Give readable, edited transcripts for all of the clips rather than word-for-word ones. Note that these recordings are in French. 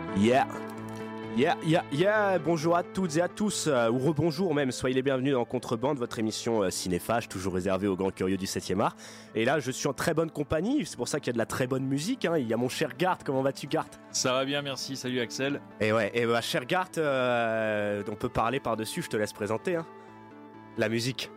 Yeah. Bonjour à toutes et à tous, ou rebonjour même, soyez les bienvenus dans Contrebande, votre émission cinéphage, toujours réservée aux grands curieux du 7e art. Et là, je suis en très bonne compagnie, c'est pour ça qu'il y a de la très bonne musique, hein. Il y a mon cher Gart, comment vas-tu Gart ? Ça va bien, merci, salut Axel. Et cher Gart, on peut parler par-dessus, je te laisse présenter, hein. La musique.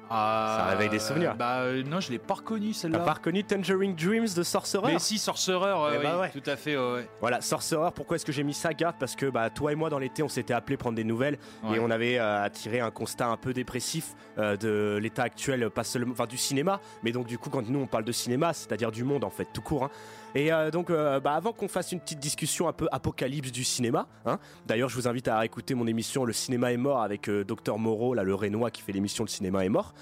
Ça réveille des souvenirs. Non, je l'ai pas reconnu celle-là. T'as pas reconnu Tangerine Dreams de Sorcerer ? Mais si, Sorcerer, ouais. Tout à fait, ouais. Voilà, Sorcerer, pourquoi est-ce que j'ai mis ça, Gart ? Parce que toi et moi, dans l'été, on s'était appelé prendre des nouvelles et on avait tiré un constat un peu dépressif de l'état actuel, pas seulement, du cinéma, mais donc du coup, quand nous on parle de cinéma, c'est-à-dire du monde en fait, tout court, hein. Et donc, avant qu'on fasse une petite discussion un peu apocalypse du cinéma, hein, d'ailleurs, je vous invite à écouter mon émission Le cinéma est mort avec Dr Moreau, là, le Rénois qui fait l'émission Le cinéma est mort.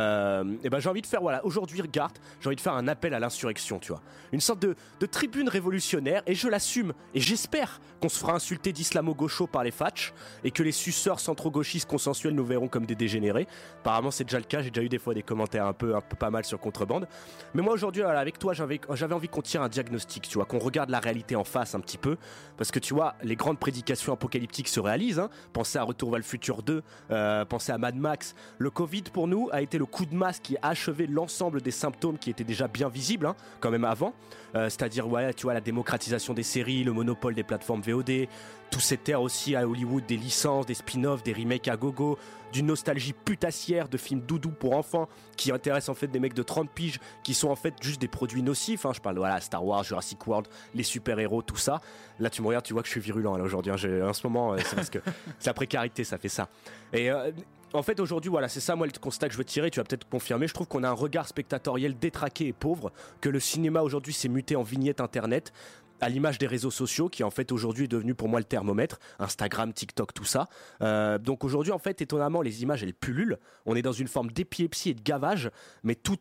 J'ai envie de faire, aujourd'hui, regarde, j'ai envie de faire un appel à l'insurrection, tu vois. Une sorte de tribune révolutionnaire, et je l'assume, et j'espère qu'on se fera insulter d'islamo-gauchos par les fatchs, et que les suceurs centro-gauchistes consensuels nous verront comme des dégénérés. Apparemment, c'est déjà le cas, j'ai déjà eu des fois des commentaires un peu pas mal sur Contrebande. Mais moi, aujourd'hui, avec toi, j'avais envie qu'on tire un diagnostic, tu vois, qu'on regarde la réalité en face un petit peu, parce que tu vois, les grandes prédications apocalyptiques se réalisent, hein. Pensez à Retour vers le futur 2, pensez à Mad Max. Le Covid, pour nous, a été le coup de masse qui a achevé l'ensemble des symptômes qui étaient déjà bien visibles, hein, quand même avant, c'est-à-dire tu vois, la démocratisation des séries, le monopole des plateformes VOD, tout cette ère aussi à Hollywood des licences, des spin-offs, des remakes à gogo, d'une nostalgie putassière de films doudou pour enfants qui intéressent en fait des mecs de 30 piges qui sont en fait juste des produits nocifs, hein. Je parle Star Wars, Jurassic World, les super-héros, tout ça. Là tu me regardes, tu vois que je suis virulent là, aujourd'hui, hein. En ce moment, c'est parce que c'est la précarité, ça fait ça. Et en fait, aujourd'hui, c'est ça, moi, le constat que je veux tirer, tu vas peut-être confirmer. Je trouve qu'on a un regard spectatoriel détraqué et pauvre, que le cinéma, aujourd'hui, s'est muté en vignette internet, à l'image des réseaux sociaux, qui, en fait, aujourd'hui, est devenu, pour moi, le thermomètre. Instagram, TikTok, tout ça. Donc, aujourd'hui, en fait, étonnamment, les images, elles pullulent. On est dans une forme d'épilepsie et de gavage, mais tout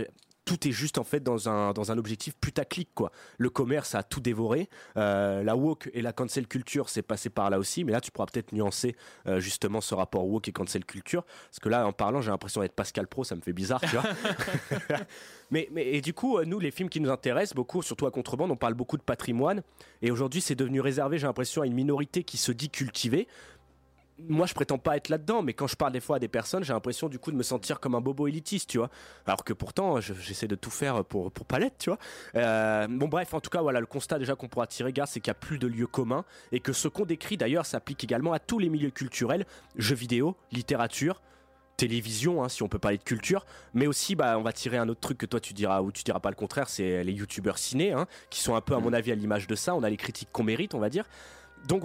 est juste en fait dans un objectif putaclic, quoi. Le commerce a tout dévoré, la woke et la cancel culture c'est passé par là aussi, mais là tu pourras peut-être nuancer justement ce rapport woke et cancel culture, parce que là en parlant j'ai l'impression d'être Pascal Pro, ça me fait bizarre, tu vois. mais du coup nous, les films qui nous intéressent beaucoup, surtout à Contrebande, on parle beaucoup de patrimoine, et aujourd'hui c'est devenu réservé, j'ai l'impression, à une minorité qui se dit cultivée. Moi je prétends pas être là-dedans, mais quand je parle des fois à des personnes, j'ai l'impression du coup de me sentir comme un bobo élitiste, tu vois, alors que pourtant j'essaie de tout faire pour Palette, tu vois. Bref, en tout cas le constat déjà qu'on pourra tirer, gars, c'est qu'il y a plus de lieux communs, et que ce qu'on décrit d'ailleurs s'applique également à tous les milieux culturels, jeux vidéo, littérature, télévision, hein, si on peut parler de culture, mais aussi on va tirer un autre truc que toi tu diras, ou tu diras pas le contraire, c'est les youtubeurs ciné, hein, qui sont un peu à mon avis à l'image de ça. On a les critiques qu'on mérite, on va dire. Donc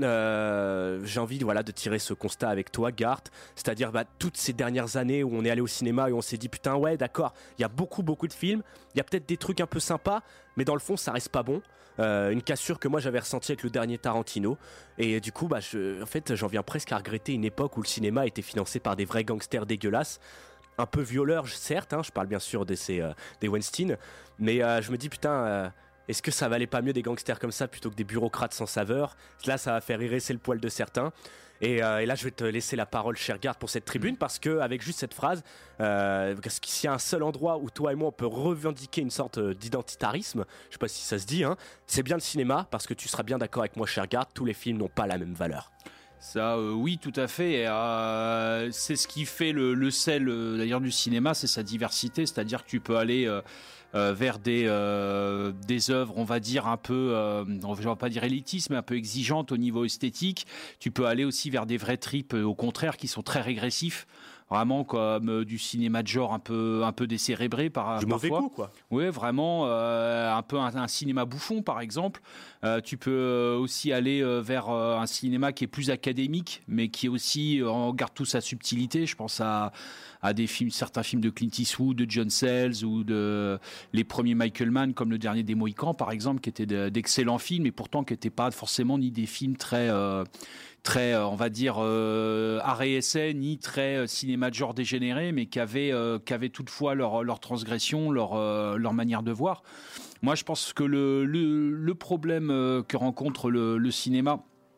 j'ai envie de tirer ce constat avec toi, Gart, c'est-à-dire toutes ces dernières années où on est allé au cinéma et on s'est dit putain ouais d'accord, il y a beaucoup de films, il y a peut-être des trucs un peu sympas, mais dans le fond ça reste pas bon. Une cassure que moi j'avais ressentie avec le dernier Tarantino, et du coup j'en viens presque à regretter une époque où le cinéma était financé par des vrais gangsters dégueulasses, un peu violeurs certes, hein, je parle bien sûr des Weinstein, mais je me dis putain, est-ce que ça valait pas mieux des gangsters comme ça plutôt que des bureaucrates sans saveur ? Là, ça va faire hérisser le poil de certains. Et là, je vais te laisser la parole, cher Gart, pour cette tribune, parce que avec juste cette phrase, parce qu'il y a un seul endroit où toi et moi on peut revendiquer une sorte d'identitarisme, je sais pas si ça se dit, hein, c'est bien le cinéma, parce que tu seras bien d'accord avec moi, cher Gart, tous les films n'ont pas la même valeur. Ça, oui, tout à fait. C'est ce qui fait le sel d'ailleurs du cinéma, c'est sa diversité, c'est-à-dire que tu peux aller vers des œuvres, on va dire un peu, je vais pas dire élitistes, mais un peu exigeantes au niveau esthétique. Tu peux aller aussi vers des vrais trips, au contraire, qui sont très régressifs, vraiment comme du cinéma de genre un peu décérébré du mauvais parfois. Coup, quoi. Ouais, vraiment un peu un cinéma bouffon, par exemple. Tu peux aussi aller vers un cinéma qui est plus académique, mais qui est aussi garde tout sa subtilité. Je pense à des films, certains films de Clint Eastwood, de John Sayles, ou de les premiers Michael Mann, comme Le Dernier des Mohicans, par exemple, qui étaient d'excellents films, et pourtant qui n'étaient pas forcément ni des films très on va dire art et essai, ni très cinéma de genre dégénéré, mais qui avaient toutefois leur transgression, leur manière de voir. Moi, je pense que le problème que rencontre le cinéma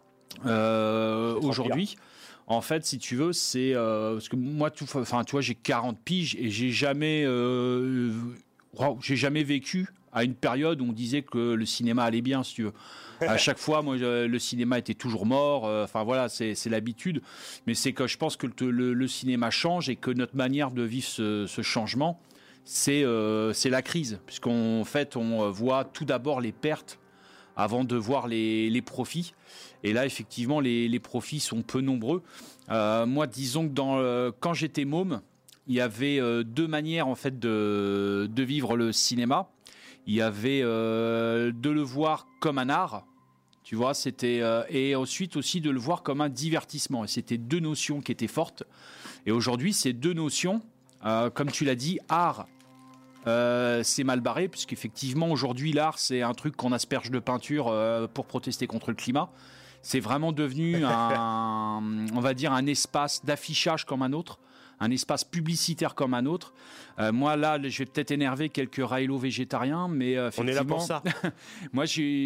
aujourd'hui, en fait, si tu veux, c'est parce que moi, tu vois, j'ai 40 piges et j'ai jamais vécu à une période où on disait que le cinéma allait bien, si tu veux. À chaque fois, moi, le cinéma était toujours mort. Enfin voilà, c'est l'habitude. Mais c'est que je pense que le cinéma change et que notre manière de vivre ce changement, c'est la crise, puisqu'en fait, on voit tout d'abord les pertes avant de voir les profits. Et là, effectivement, les profits sont peu nombreux. Moi, disons que quand j'étais môme, il y avait deux manières en fait de vivre le cinéma. Il y avait de le voir comme un art, tu vois, et ensuite aussi de le voir comme un divertissement. Et c'était deux notions qui étaient fortes. Et aujourd'hui, ces deux notions, comme tu l'as dit, art, c'est mal barré, puisqu'effectivement, aujourd'hui, l'art, c'est un truc qu'on asperge de peinture pour protester contre le climat. C'est vraiment devenu on va dire, un espace d'affichage comme un autre, un espace publicitaire comme un autre. Moi, là, je vais peut-être énerver quelques raïlos végétariens, mais on est là pour ça. Moi,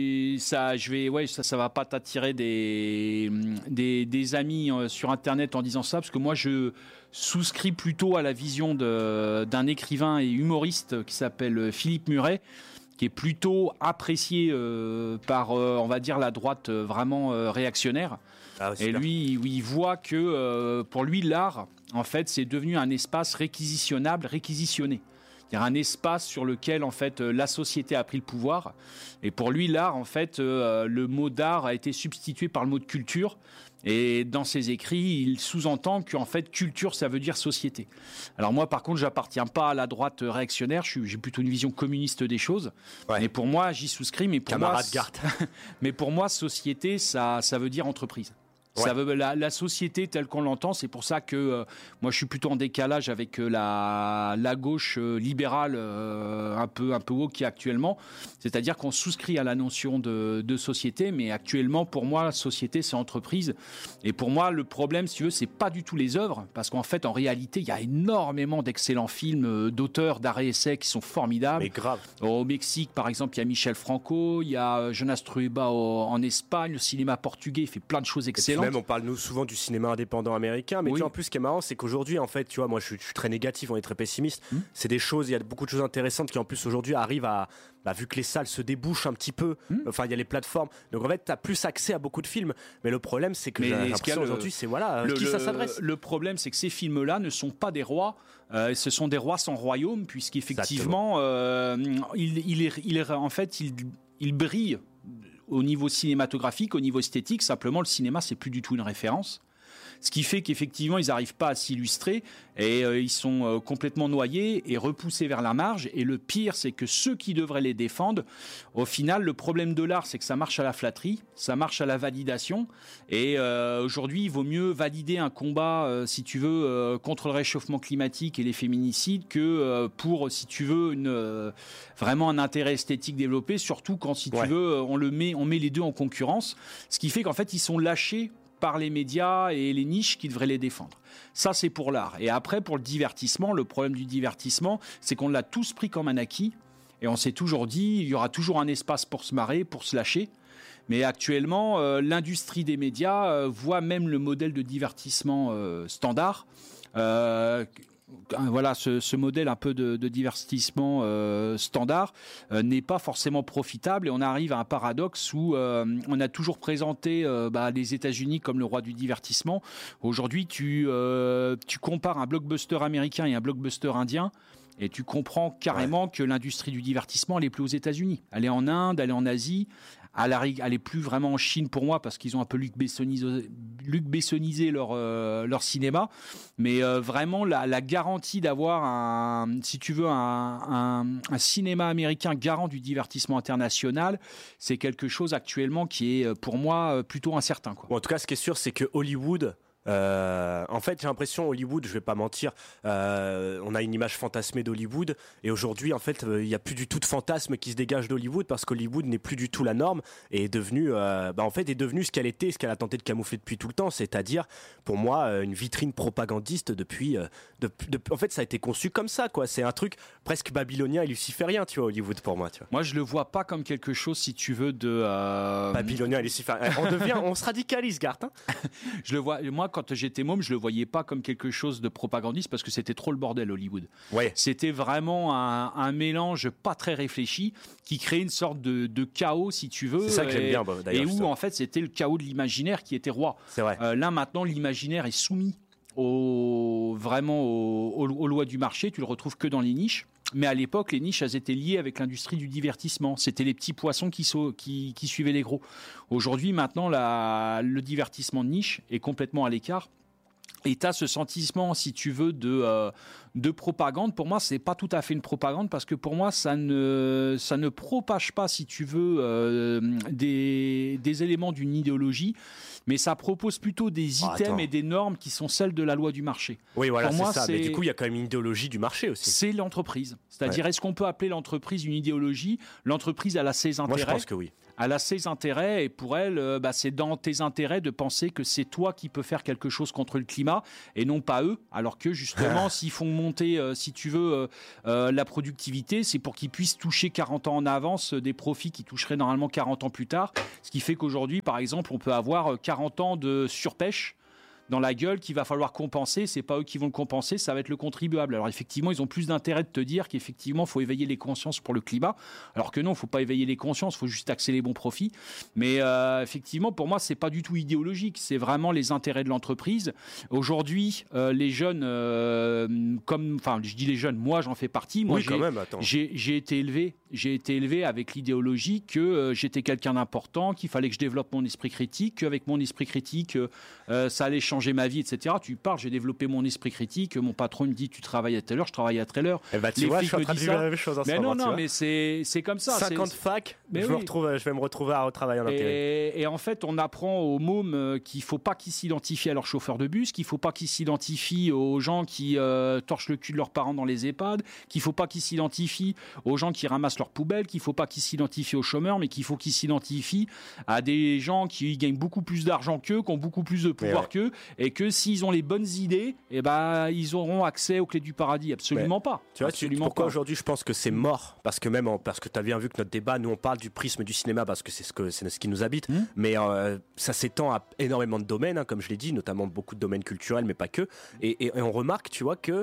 ça va pas t'attirer des amis sur Internet en disant ça, parce que moi, je souscris plutôt à la vision d'un écrivain et humoriste qui s'appelle Philippe Muret, qui est plutôt apprécié par, on va dire, la droite vraiment réactionnaire. Ah, et lui, il voit que pour lui, l'art, en fait, c'est devenu un espace réquisitionnable, réquisitionné. C'est-à-dire un espace sur lequel, en fait, la société a pris le pouvoir. Et pour lui, l'art, en fait, le mot d'art a été substitué par le mot de culture. Et dans ses écrits, il sous-entend qu'en fait, culture, ça veut dire société. Alors moi, par contre, j'appartiens pas à la droite réactionnaire. J'ai plutôt une vision communiste des choses. Ouais. Et pour moi, j'y souscris. Mais pour Camarade garde. Mais pour moi, société, ça veut dire entreprise. Ouais. Ça veut, la société telle qu'on l'entend, c'est pour ça que moi je suis plutôt en décalage avec la gauche libérale un peu woke qui est actuellement. C'est-à-dire qu'on souscrit à la notion de société, mais actuellement pour moi la société c'est entreprise. Et pour moi le problème, si tu veux, c'est pas du tout les œuvres, parce qu'en fait en réalité il y a énormément d'excellents films d'auteurs d'art et essai qui sont formidables. Mais grave. Au Mexique par exemple il y a Michel Franco, il y a Jonas Trueba en Espagne, le cinéma portugais fait plein de choses excellentes. Même on parle nous souvent du cinéma indépendant américain, mais oui. Tu vois, en plus ce qui est marrant c'est qu'aujourd'hui en fait tu vois moi je suis très négatif, on est très pessimiste. C'est des choses, il y a beaucoup de choses intéressantes qui en plus aujourd'hui arrivent à vu que les salles se débouchent un petit peu, enfin il y a les plateformes, donc en fait tu as plus accès à beaucoup de films, mais le problème c'est que j'ai l'impression aujourd'hui c'est qui ça s'adresse. Le problème c'est que ces films là ne sont pas des rois, ce sont des rois sans royaume, puisqu'effectivement en fait il brille au niveau cinématographique, au niveau esthétique. Simplement le cinéma c'est plus du tout une référence. Ce qui fait qu'effectivement, ils n'arrivent pas à s'illustrer et ils sont complètement noyés et repoussés vers la marge. Et le pire, c'est que ceux qui devraient les défendre, au final, le problème de l'art, c'est que ça marche à la flatterie, ça marche à la validation. Et aujourd'hui, il vaut mieux valider un combat, si tu veux, contre le réchauffement climatique et les féminicides que pour, si tu veux, vraiment un intérêt esthétique développé, surtout quand, si tu veux, on met les deux en concurrence. Ce qui fait qu'en fait, ils sont lâchés par les médias et les niches qui devraient les défendre. Ça, c'est pour l'art. Et après, pour le divertissement, le problème du divertissement, c'est qu'on l'a tous pris comme un acquis. Et on s'est toujours dit, il y aura toujours un espace pour se marrer, pour se lâcher. Mais actuellement, l'industrie des médias voit même le modèle de divertissement standard. Voilà, ce modèle un peu de divertissement standard n'est pas forcément profitable, et on arrive à un paradoxe où on a toujours présenté les États-Unis comme le roi du divertissement. Aujourd'hui, tu compares un blockbuster américain et un blockbuster indien, et tu comprends carrément que l'industrie du divertissement, elle est plus aux États-Unis. Elle est en Inde, elle est en Asie. Elle est plus vraiment en Chine pour moi, parce qu'ils ont un peu Luc Bessonisé leur cinéma. Mais vraiment la garantie d'avoir un cinéma américain garant du divertissement international, c'est quelque chose actuellement qui est pour moi plutôt incertain, quoi. Bon, en tout cas, ce qui est sûr, c'est que Hollywood, en fait, j'ai l'impression Hollywood, je vais pas mentir, on a une image fantasmée d'Hollywood, et aujourd'hui, en fait, il y a plus du tout de fantasme qui se dégage d'Hollywood, parce qu'Hollywood n'est plus du tout la norme et est devenu, est devenu ce qu'elle était, ce qu'elle a tenté de camoufler depuis tout le temps, c'est-à-dire, pour moi, une vitrine propagandiste depuis. En fait, ça a été conçu comme ça, quoi. C'est un truc presque babylonien et luciférien, tu vois, Hollywood pour moi, tu vois. Moi, je le vois pas comme quelque chose, si tu veux, de babylonien et luciférien. On se radicalise, Garth. Hein. Je le vois. Moi, quand j'étais môme, je le voyais pas comme quelque chose de propagandiste parce que c'était trop le bordel Hollywood. Ouais. C'était vraiment un mélange pas très réfléchi qui créait une sorte de chaos, si tu veux. C'est ça que j'aime bien, d'ailleurs. Et où, en fait, c'était le chaos de l'imaginaire qui était roi. C'est vrai. Là, maintenant, l'imaginaire est soumis aux lois du marché. Tu le retrouves que dans les niches. Mais à l'époque, les niches, elles étaient liées avec l'industrie du divertissement. C'était les petits poissons qui suivaient les gros. Aujourd'hui, maintenant, le divertissement de niche est complètement à l'écart. Et tu as ce sentiment, si tu veux, de propagande. Pour moi, c'est pas tout à fait une propagande parce que pour moi, ça ne propage pas, si tu veux, des éléments d'une idéologie, mais ça propose plutôt des items et des normes qui sont celles de la loi du marché. Oui, voilà, pour c'est moi, ça. Mais du coup, il y a quand même une idéologie du marché aussi. C'est l'entreprise. C'est-à-dire, est-ce qu'on peut appeler l'entreprise une idéologie ? L'entreprise, elle a ses intérêts. Moi, je pense que oui. Elle a ses intérêts et pour elle, c'est dans tes intérêts de penser que c'est toi qui peux faire quelque chose contre le climat et non pas eux. Alors que justement, s'ils font monter, si tu veux, la productivité, c'est pour qu'ils puissent toucher 40 ans en avance des profits qui toucheraient normalement 40 ans plus tard. Ce qui fait qu'aujourd'hui, par exemple, on peut avoir 40 ans de surpêche dans la gueule qu'il va falloir compenser. C'est pas eux qui vont le compenser, ça va être le contribuable. Alors effectivement, ils ont plus d'intérêt de te dire qu'effectivement, faut éveiller les consciences pour le climat. Alors que non, faut pas éveiller les consciences, faut juste taxer les bons profits. Mais effectivement, pour moi, c'est pas du tout idéologique. C'est vraiment les intérêts de l'entreprise. Aujourd'hui, les jeunes, je dis les jeunes, moi j'en fais partie. Moi, oui, quand même. Attends. J'ai été élevé avec l'idéologie que j'étais quelqu'un d'important, qu'il fallait que je développe mon esprit critique, qu'avec mon esprit critique, ça allait changer ma vie, etc. Tu parles, j'ai développé mon esprit critique. Mon patron me dit, tu travailles à telle heure, je travaille à telle heure. Eh ben, tu vois, je suis en train de vivre la même chose en ce moment. Non, mais c'est comme ça. 50 facs, je vais me retrouver à retravailler en intérim. Et en fait, on apprend aux mômes qu'il ne faut pas qu'ils s'identifient à leurs chauffeurs de bus, qu'il ne faut pas qu'ils s'identifient aux gens qui torchent le cul de leurs parents dans les EHPAD, qu'il ne faut pas qu'ils s'identifient aux gens qui ramassent leurs poubelles, qu'il ne faut pas qu'ils s'identifient aux chômeurs, mais qu'il faut qu'ils s'identifient à des gens qui gagnent beaucoup plus d'argent qu'eux, qui ont beaucoup plus de pouvoir qu'eux, et que s'ils ont les bonnes idées, ils auront accès aux clés du paradis. Absolument pas. Tu vois, pourquoi aujourd'hui je pense que c'est mort ? Parce que tu as bien vu que notre débat, nous on parle du prisme du cinéma parce que c'est ce qui nous habite, mais ça s'étend à énormément de domaines, comme je l'ai dit, notamment beaucoup de domaines culturels, mais pas que. Et on remarque, tu vois, que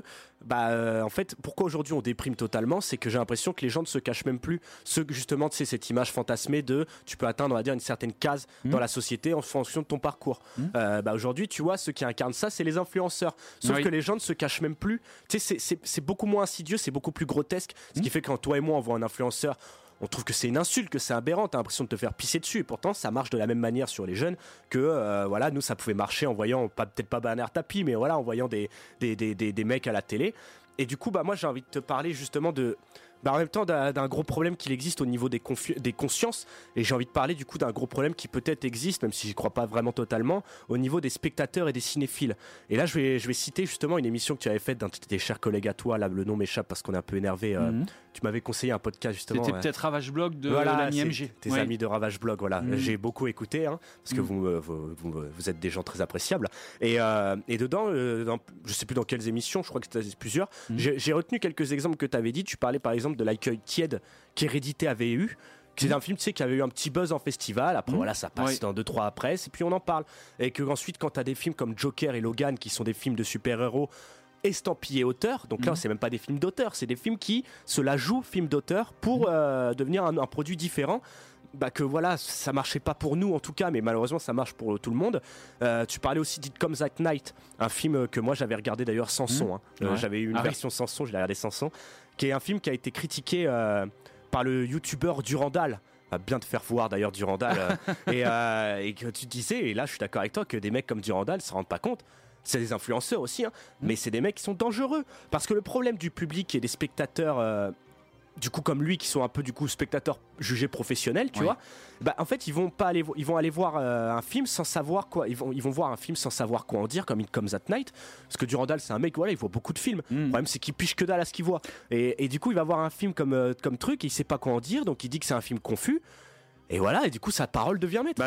en fait, pourquoi aujourd'hui on déprime totalement, c'est que j'ai l'impression que les gens ne se cachent même plus. Justement, tu sais, cette image fantasmée de tu peux atteindre, on va dire, une certaine case dans la société en fonction de ton parcours. Aujourd'hui, tu vois, ceux qui incarnent ça, c'est les influenceurs. Sauf que les gens ne se cachent même plus. Tu sais, c'est beaucoup moins insidieux, c'est beaucoup plus grotesque. Ce qui fait que quand toi et moi on voit un influenceur, on trouve que c'est une insulte, que c'est aberrant, t'as l'impression de te faire pisser dessus. Et pourtant, ça marche de la même manière sur les jeunes que, nous, ça pouvait marcher en voyant, peut-être pas Bernard Tapie, mais voilà, en voyant des mecs à la télé. Et du coup, moi, j'ai envie de te parler justement en même temps d'un gros problème qu'il existe au niveau des consciences, et j'ai envie de parler du coup d'un gros problème qui peut-être existe, même si j'y crois pas vraiment totalement, au niveau des spectateurs et des cinéphiles. Et là je vais citer justement une émission que tu avais faite d'un de tes chers collègues à toi, là le nom m'échappe parce qu'on est un peu énervé. Tu m'avais conseillé un podcast justement. C'était peut-être Ravage Blog de l'ami MG. Tes amis de Ravage Blog, voilà. J'ai beaucoup écouté, parce que vous êtes des gens très appréciables. Et dedans, je sais plus dans quelles émissions, je crois que c'était plusieurs, j'ai retenu quelques exemples que tu avais dit. Tu parlais par exemple de l'accueil tiède qu'Hérédité avait eu. C'est un film, tu sais, qui avait eu un petit buzz en festival. Après, voilà, ça passe dans 2-3 presse et puis on en parle. Et que ensuite, quand tu as des films comme Joker et Logan, qui sont des films de super-héros estampillés auteurs, donc là, c'est même pas des films d'auteur, c'est des films qui se la jouent film d'auteur pour devenir un produit différent. Que voilà, ça marchait pas pour nous en tout cas, mais malheureusement ça marche pour tout le monde. Tu parlais aussi d'It Comes at Night, un film que moi j'avais regardé d'ailleurs sans son. J'avais eu une version sans son, je l'ai regardé sans son, qui est un film qui a été critiqué par le youtubeur Durandal. Va bien te faire voir d'ailleurs Durandal. Et que tu disais, et là je suis d'accord avec toi, que des mecs comme Durandal se rendent pas compte. C'est des influenceurs aussi, mais c'est des mecs qui sont dangereux. Parce que le problème du public et des spectateurs, du coup comme lui, qui sont un peu du coup spectateurs jugés professionnels, tu vois, en fait ils vont aller voir un film sans savoir quoi. Ils vont voir un film sans savoir quoi en dire, comme It Comes at Night, parce que Durandal c'est un mec, voilà, il voit beaucoup de films. Le problème c'est qu'il piche que dalle à ce qu'il voit. Et du coup il va voir un film comme truc, et il sait pas quoi en dire, donc il dit que c'est un film confus. Et voilà, et du coup sa parole devient maître.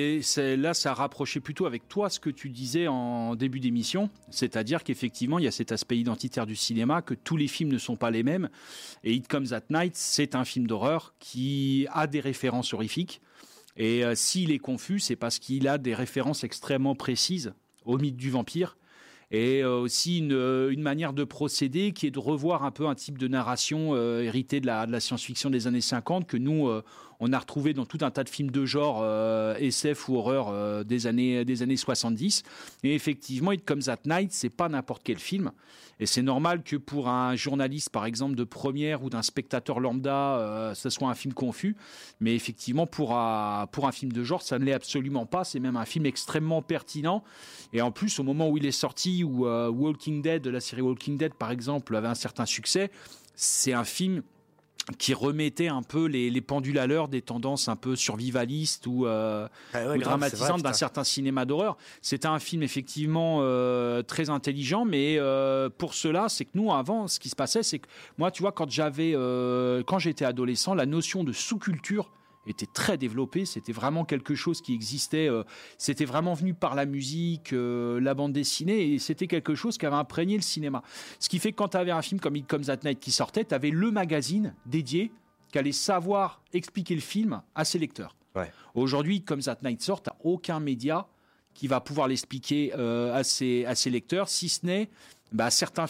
Là, ça rapprochait plutôt avec toi ce que tu disais en début d'émission, c'est-à-dire qu'effectivement il y a cet aspect identitaire du cinéma, que tous les films ne sont pas les mêmes, et It Comes at Night, c'est un film d'horreur qui a des références horrifiques, et s'il est confus, c'est parce qu'il a des références extrêmement précises au mythe du vampire. Et aussi une manière de procéder qui est de revoir un peu un type de narration hérité de la science-fiction des années 50 que nous, on a retrouvé dans tout un tas de films de genre SF ou horreur des années 70. Et effectivement, It Comes at Night, c'est pas n'importe quel film. Et c'est normal que pour un journaliste, par exemple, de première ou d'un spectateur lambda, ce soit un film confus. Mais effectivement, pour un film de genre, ça ne l'est absolument pas. C'est même un film extrêmement pertinent. Et en plus, au moment où il est sorti, où Walking Dead, la série Walking Dead, par exemple, avait un certain succès, c'est un film qui remettait un peu les pendules à l'heure des tendances un peu survivalistes ou dramatisantes d'un certain cinéma d'horreur. C'était un film effectivement très intelligent, mais pour cela, c'est que nous, avant, ce qui se passait, c'est que moi, tu vois, quand j'étais adolescent, la notion de sous-culture était très développée, c'était vraiment quelque chose qui existait, c'était vraiment venu par la musique, la bande dessinée, et c'était quelque chose qui avait imprégné le cinéma. Ce qui fait que quand tu avais un film comme It Comes at Night qui sortait, tu avais le magazine dédié qui allait savoir expliquer le film à ses lecteurs. Ouais. Aujourd'hui, It Comes at Night sort, tu n'as aucun média qui va pouvoir l'expliquer à ses lecteurs, si ce n'est certains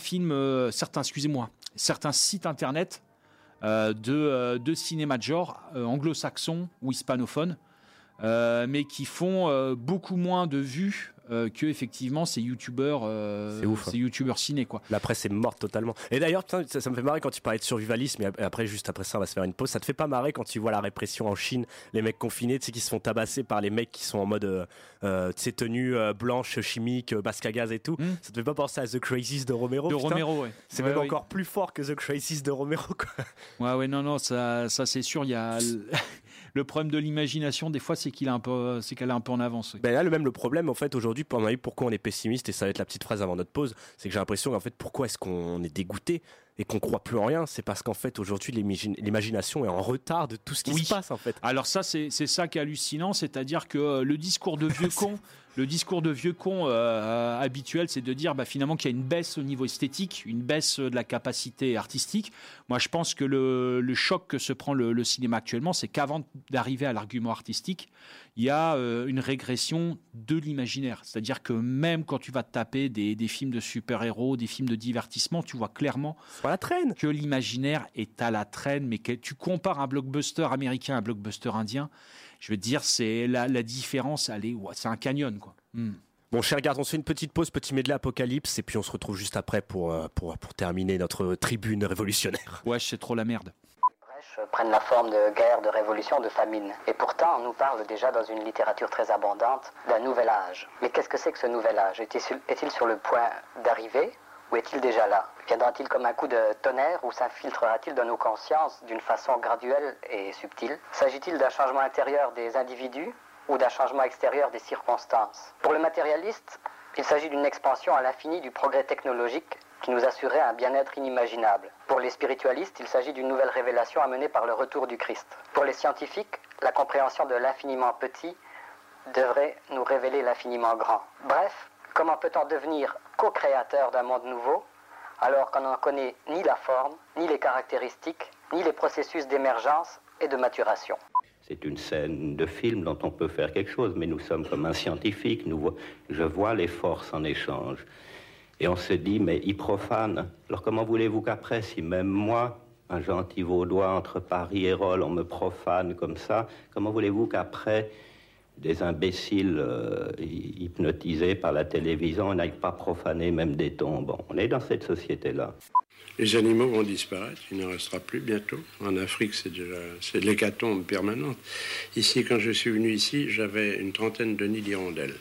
sites internet de cinéma de genre anglo-saxon ou hispanophone, mais qui font beaucoup moins de vues que effectivement ces youtubeurs ciné, quoi. La presse est morte totalement. Et d'ailleurs, putain, ça me fait marrer quand tu parlais de survivalisme, et après, juste après ça, on va se faire une pause. Ça te fait pas marrer quand tu vois la répression en Chine, les mecs confinés, tu sais, qui se font tabasser par les mecs qui sont en mode tenue blanche, chimique, masque à gaz et tout. Ça te fait pas penser à The Crazies de Romero? Romero, ouais. C'est même encore plus fort que The Crazies de Romero, quoi. Ouais, non, ça c'est sûr. Il y a le problème de l'imagination, des fois, c'est qu'elle est un peu en avance. Oui. Ben là, le problème, en fait, aujourd'hui, pour moi, pourquoi on est pessimiste, et ça va être la petite phrase avant notre pause, c'est que j'ai l'impression, en fait, pourquoi est-ce qu'on est dégoûté et qu'on croit plus en rien, c'est parce qu'en fait, aujourd'hui, l'imagination est en retard de tout ce qui se passe, en fait. Alors ça, c'est ça qui est hallucinant, c'est-à-dire que le discours de vieux con habituel, c'est de dire finalement qu'il y a une baisse au niveau esthétique, une baisse de la capacité artistique. Moi, je pense que le choc que se prend le cinéma actuellement, c'est qu'avant d'arriver à l'argument artistique, il y a une régression de l'imaginaire. C'est-à-dire que même quand tu vas te taper des films de super-héros, des films de divertissement, tu vois clairement que l'imaginaire est à la traîne, mais que tu compares un blockbuster américain à un blockbuster indien, je veux dire, c'est la différence, c'est un canyon, quoi. Bon, cher garde, on se fait une petite pause, petit medley apocalypse, et puis on se retrouve juste après pour terminer notre tribune révolutionnaire. Ouais, c'est trop la merde. Prennent la forme de guerre, de révolution, de famine. Et pourtant, on nous parle déjà dans une littérature très abondante d'un nouvel âge. Mais qu'est-ce que c'est que ce nouvel âge? Est-il sur le point d'arriver ou est-il déjà là? Viendra-t-il comme un coup de tonnerre ou s'infiltrera-t-il dans nos consciences d'une façon graduelle et subtile? S'agit-il d'un changement intérieur des individus ou d'un changement extérieur des circonstances? Pour le matérialiste, il s'agit d'une expansion à l'infini du progrès technologique qui nous assurait un bien-être inimaginable. Pour les spiritualistes, il s'agit d'une nouvelle révélation amenée par le retour du Christ. Pour les scientifiques, la compréhension de l'infiniment petit devrait nous révéler l'infiniment grand. Bref, comment peut-on devenir co-créateur d'un monde nouveau alors qu'on n'en connaît ni la forme, ni les caractéristiques, ni les processus d'émergence et de maturation? C'est une scène de film dont on peut faire quelque chose, mais nous sommes comme un scientifique, je vois les forces en échange. Et on se dit, mais ils profanent. Alors comment voulez-vous qu'après, si même moi, un gentil vaudois entre Paris et Rolles, on me profane comme ça, comment voulez-vous qu'après, des imbéciles hypnotisés par la télévision n'aillent pas profaner même des tombes? On est dans cette société-là. Les animaux vont disparaître, il n'en restera plus bientôt. En Afrique, c'est l'hécatombe permanente. Ici, quand je suis venu ici, j'avais une trentaine de nids d'hirondelles.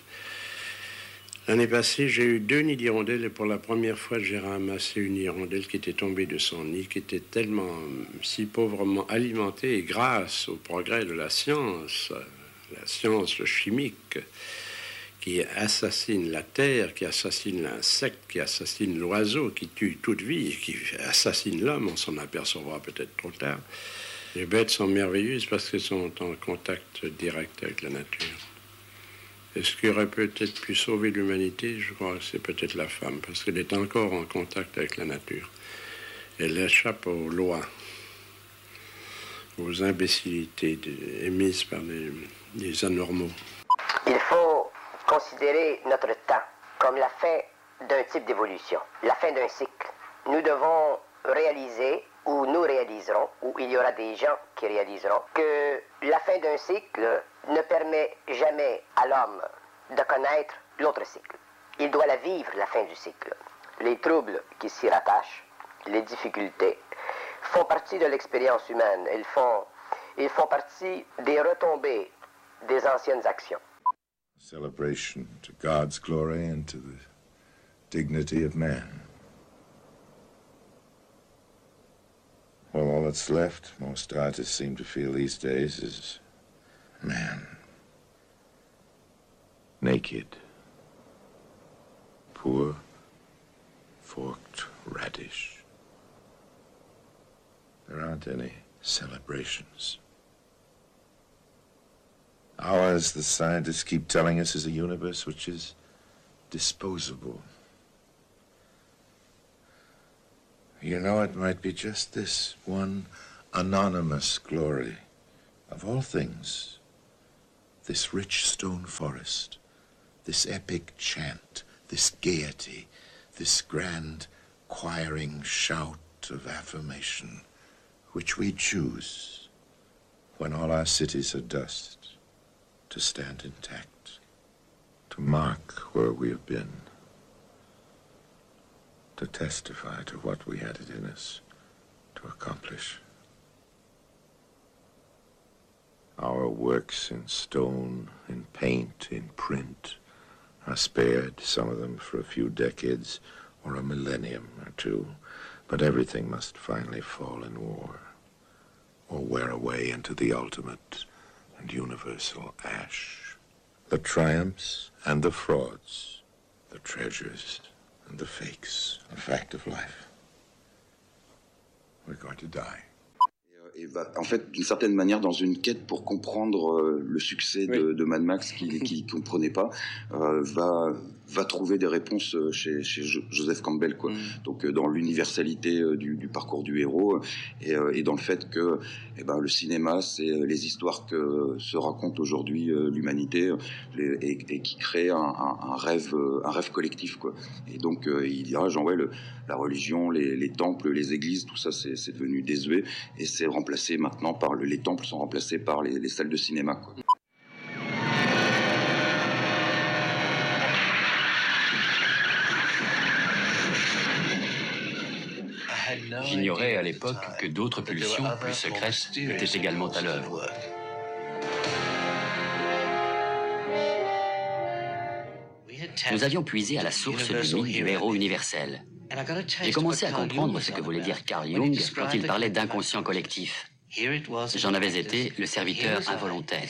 L'année passée, j'ai eu 2 nids d'hirondelles et pour la première fois, j'ai ramassé une hirondelle qui était tombée de son nid, qui était tellement si pauvrement alimentée, et grâce au progrès de la science chimique, qui assassine la terre, qui assassine l'insecte, qui assassine l'oiseau, qui tue toute vie, qui assassine l'homme, on s'en apercevra peut-être trop tard. Les bêtes sont merveilleuses parce qu'elles sont en contact direct avec la nature. Et ce qui aurait peut-être pu sauver l'humanité, je crois que c'est peut-être la femme, parce qu'elle est encore en contact avec la nature. Elle échappe aux lois, aux imbécilités émises par des anormaux. Il faut considérer notre temps. comme la fin d'un type d'évolution, la fin d'un cycle. Nous devons réaliser, ou nous réaliserons, ou il y aura des gens qui réaliseront, que la fin d'un cycle ne permet jamais à l'homme de connaître l'autre cycle. Il doit la vivre, la fin du cycle. Les troubles qui s'y rattachent, les difficultés, font partie de l'expérience humaine. Ils font partie des retombées des anciennes actions. Celebration to God's glory and to the dignity of man. Well, all that's left, most artists seem to feel these days, is man. Naked. Poor, forked radish. There aren't any celebrations. Ours, the scientists keep telling us, is a universe which is disposable. You know, it might be just this one anonymous glory of all things. This rich stone forest, this epic chant, this gaiety, this grand choiring shout of affirmation, which we choose when all our cities are dust, to stand intact, to mark where we have been, to testify to what we had it in us to accomplish. Our works in stone, in paint, in print, are spared, some of them for a few decades or a millennium or two, but everything must finally fall in war or wear away into the ultimate and universal ash. The triumphs and the frauds, the treasures and the fakes, a fact of life. We're going to die. Et va, en fait, d'une certaine manière, dans une quête pour comprendre le succès de Mad Max qu'il ne comprenait pas, va trouver des réponses chez Joseph Campbell, quoi. Donc dans l'universalité du parcours du héros et dans le fait que le cinéma, c'est les histoires que se raconte aujourd'hui l'humanité et qui crée un rêve collectif, quoi. Et donc il dira genre la religion, les temples, les églises, tout ça c'est devenu désuet et c'est remplacé maintenant par les temples sont remplacés par les salles de cinéma, quoi. J'ignorais à l'époque que d'autres pulsions plus secrètes étaient également à l'œuvre. Nous avions puisé à la source du mythe du héros universel. J'ai commencé à comprendre ce que voulait dire Carl Jung quand il parlait d'inconscient collectif. J'en avais été le serviteur involontaire.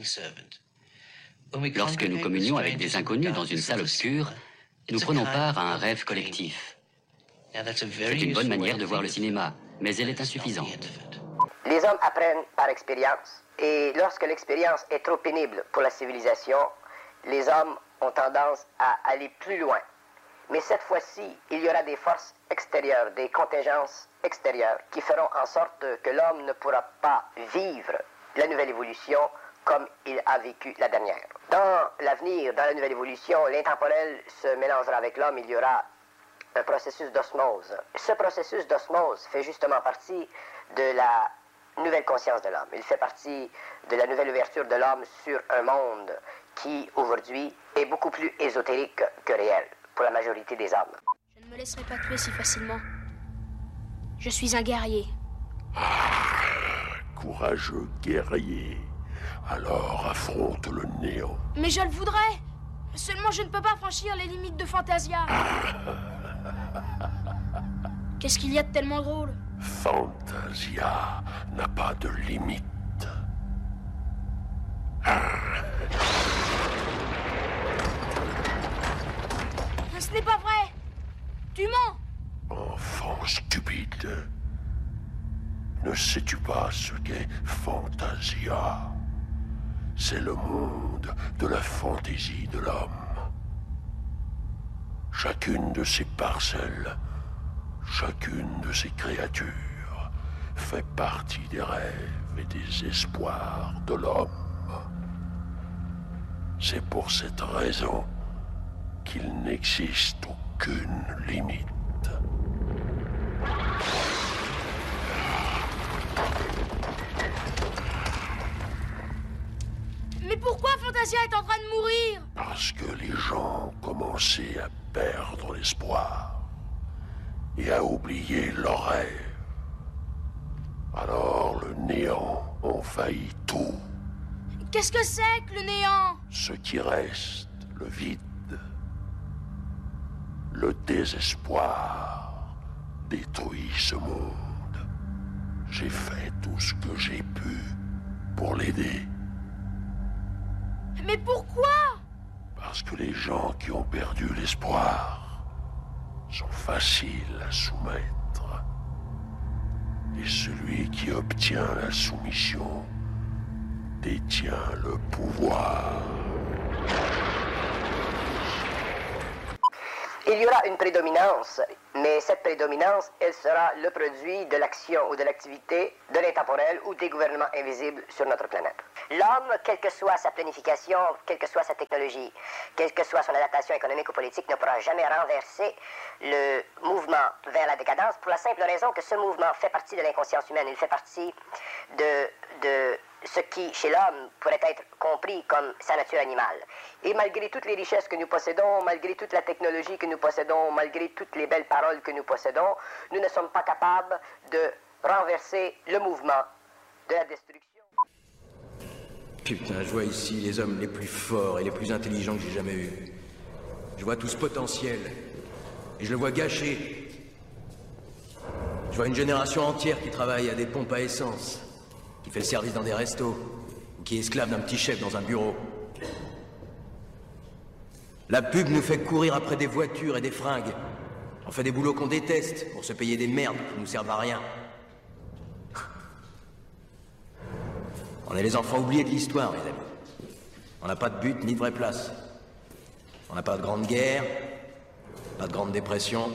Lorsque nous communions avec des inconnus dans une salle obscure, nous prenons part à un rêve collectif. C'est une bonne manière de voir le cinéma, mais elle est insuffisante. Les hommes apprennent par expérience, et lorsque l'expérience est trop pénible pour la civilisation, les hommes ont tendance à aller plus loin. Mais cette fois-ci, il y aura des forces extérieures, des contingences extérieures, qui feront en sorte que l'homme ne pourra pas vivre la nouvelle évolution comme il a vécu la dernière. Dans l'avenir, dans la nouvelle évolution, l'intemporel se mélangera avec l'homme, il y aura un processus d'osmose. Ce processus d'osmose fait justement partie de la nouvelle conscience de l'homme. Il fait partie de la nouvelle ouverture de l'homme sur un monde qui, aujourd'hui, est beaucoup plus ésotérique que réel pour la majorité des hommes. Je ne me laisserai pas tuer si facilement. Je suis un guerrier. Ah, courageux guerrier. Alors affronte le néant. Mais je le voudrais. Seulement je ne peux pas franchir les limites de Fantasia. Qu'est-ce qu'il y a de tellement drôle? Fantasia n'a pas de limite. Ce n'est pas vrai. Tu mens. Enfant stupide. Ne sais-tu pas ce qu'est Fantasia? C'est le monde de la fantaisie de l'homme. Chacune de ces parcelles, chacune de ces créatures fait partie des rêves et des espoirs de l'homme. C'est pour cette raison qu'il n'existe aucune limite. Mais pourquoi Fantasia est en train de mourir? Parce que les gens ont commencé à perdre l'espoir et à oublier leurs rêves. Alors le néant envahit tout. Qu'est-ce que c'est que le néant? Ce qui reste, le vide, le désespoir, détruit ce monde. J'ai fait tout ce que j'ai pu pour l'aider. Mais pourquoi? Parce que les gens qui ont perdu l'espoir sont faciles à soumettre. Et celui qui obtient la soumission détient le pouvoir. Il y aura une prédominance, mais cette prédominance, elle sera le produit de l'action ou de l'activité de l'intemporel ou des gouvernements invisibles sur notre planète. L'homme, quelle que soit sa planification, quelle que soit sa technologie, quelle que soit son adaptation économique ou politique, ne pourra jamais renverser le mouvement vers la décadence pour la simple raison que ce mouvement fait partie de l'inconscience humaine. Il fait partie de ce qui, chez l'homme, pourrait être compris comme sa nature animale. Et malgré toutes les richesses que nous possédons, malgré toute la technologie que nous possédons, malgré toutes les belles paroles que nous possédons, nous ne sommes pas capables de renverser le mouvement de la destruction. Putain, je vois ici les hommes les plus forts et les plus intelligents que j'ai jamais eus. Je vois tout ce potentiel. Et je le vois gâché. Je vois une génération entière qui travaille à des pompes à essence, qui fait le service dans des restos, ou qui est esclave d'un petit chef dans un bureau. La pub nous fait courir après des voitures et des fringues. On fait des boulots qu'on déteste pour se payer des merdes qui nous servent à rien. On est les enfants oubliés de l'histoire, mes amis. On n'a pas de but ni de vraie place. On n'a pas de grande guerre, pas de grande dépression.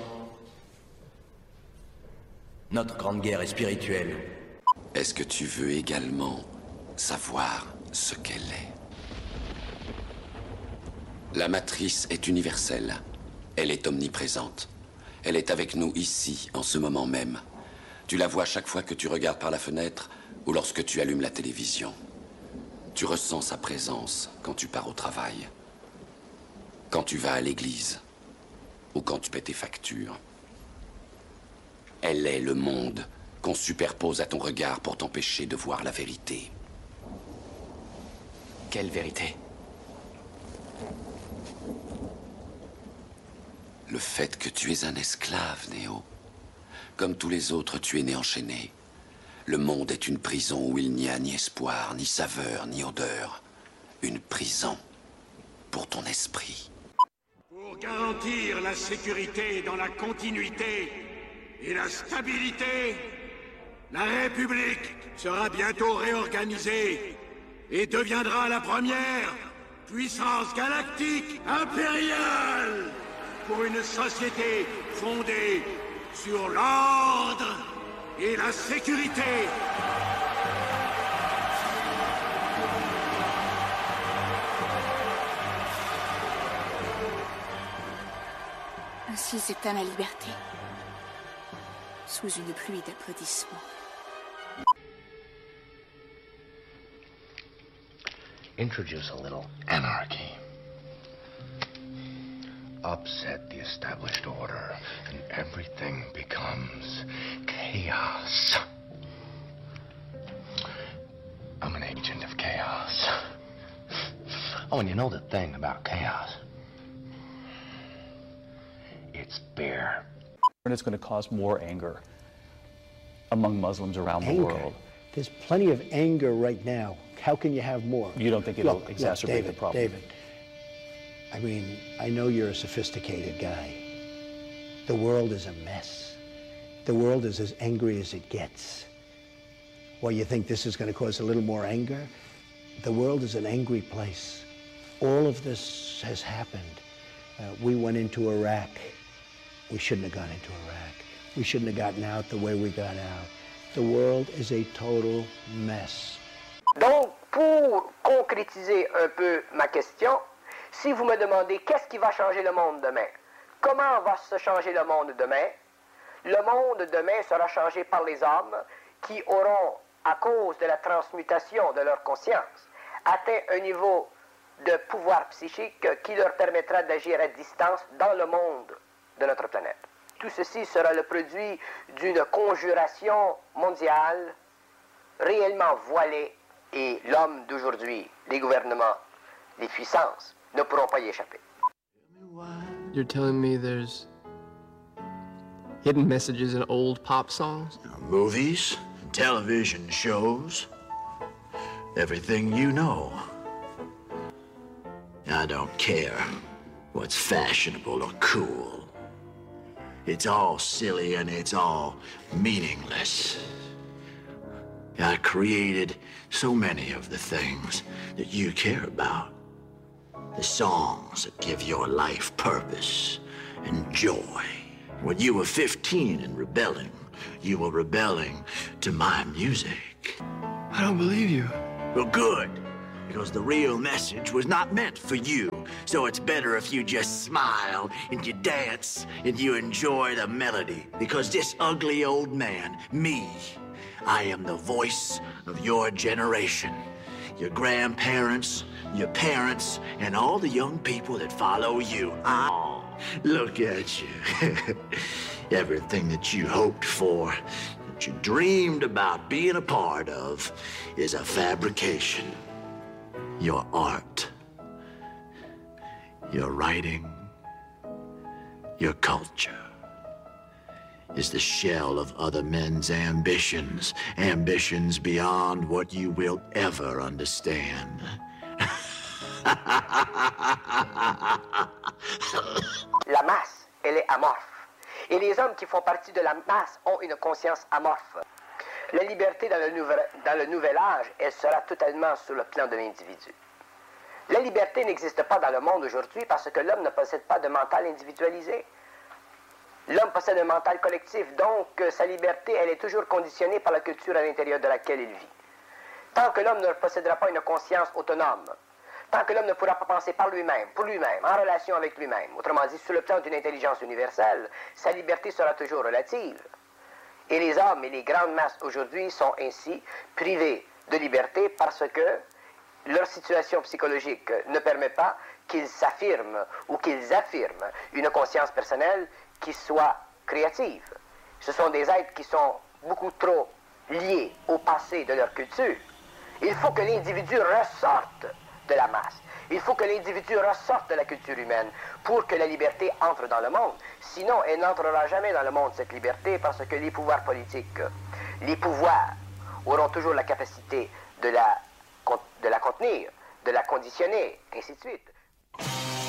Notre grande guerre est spirituelle. Est-ce que tu veux également savoir ce qu'elle est? La matrice est universelle. Elle est omniprésente. Elle est avec nous ici, en ce moment même. Tu la vois chaque fois que tu regardes par la fenêtre ou lorsque tu allumes la télévision. Tu ressens sa présence quand tu pars au travail, quand tu vas à l'église ou quand tu paies tes factures. Elle est le monde qu'on superpose à ton regard pour t'empêcher de voir la vérité. Quelle vérité? Le fait que tu es un esclave, Néo. Comme tous les autres, tu es né enchaîné. Le monde est une prison où il n'y a ni espoir, ni saveur, ni odeur. Une prison pour ton esprit. Pour garantir la sécurité dans la continuité et la stabilité, la République sera bientôt réorganisée et deviendra la première puissance galactique impériale pour une société fondée sur l'ordre et la sécurité. Ainsi s'éteint la liberté, sous une pluie d'applaudissements. Introduce a little anarchy. Upset the established order, and everything becomes chaos. I'm an agent of chaos. Oh, and you know the thing about chaos? It's beer. And it's going to cause more anger among Muslims around the world. There's plenty of anger right now. How can you have more? You don't think it'll exacerbate the problem? David, I mean, I know you're a sophisticated guy. The world is a mess. The world is as angry as it gets. Well, you think this is going to cause a little more anger? The world is an angry place. All of this has happened. We went into Iraq. We shouldn't have gone into Iraq. We shouldn't have gotten out the way we got out. The world is a total mess. Donc, pour concrétiser un peu ma question, Si vous me demandez qu'est-ce qui va changer le monde demain, comment va se changer le monde demain, le monde demain sera changé par les hommes qui auront, à cause de la transmutation de leur conscience, atteint un niveau de pouvoir psychique qui leur permettra d'agir à distance dans le monde de notre planète. Tout ceci sera le produit d'une conjuration mondiale réellement voilée et l'homme d'aujourd'hui, les gouvernements, les puissances, ne pourront pas y échapper. You're telling me there's hidden messages in old pop songs? Movies, television shows, everything you know. I don't care what's fashionable or cool. It's all silly and it's all meaningless. I created so many of the things that you care about. The songs that give your life purpose and joy. When you were 15 and rebelling, you were rebelling to my music. I don't believe you. Well, good. Because the real message was not meant for you. So it's better if you just smile and you dance and you enjoy the melody. Because this ugly old man, me, I am the voice of your generation. Your grandparents, your parents, and all the young people that follow you. Oh, look at you. Everything that you hoped for, that you dreamed about being a part of, is a fabrication. Your art, your writing, your culture is the shell of other men's ambitions, ambitions beyond what you will ever understand. La masse, elle est amorphe. Et les hommes qui font partie de la masse ont une conscience amorphe. La liberté dans le nouvel âge, elle sera totalement sur le plan de l'individu. La liberté n'existe pas dans le monde aujourd'hui parce que l'homme ne possède pas de mental individualisé. L'homme possède un mental collectif, donc sa liberté, elle est toujours conditionnée par la culture à l'intérieur de laquelle il vit. Tant que l'homme ne possédera pas une conscience autonome, tant que l'homme ne pourra pas penser par lui-même, pour lui-même, en relation avec lui-même, autrement dit, sur le plan d'une intelligence universelle, sa liberté sera toujours relative. Et les hommes et les grandes masses aujourd'hui sont ainsi privés de liberté parce que leur situation psychologique ne permet pas qu'ils s'affirment ou qu'ils affirment une conscience personnelle qui soit créative. Ce sont des êtres qui sont beaucoup trop liés au passé de leur culture. Il faut que l'individu ressorte de la masse. Il faut que l'individu ressorte de la culture humaine pour que la liberté entre dans le monde. Sinon, elle n'entrera jamais dans le monde, cette liberté, parce que les pouvoirs politiques, les pouvoirs auront toujours la capacité de la contenir, de la conditionner, ainsi de suite.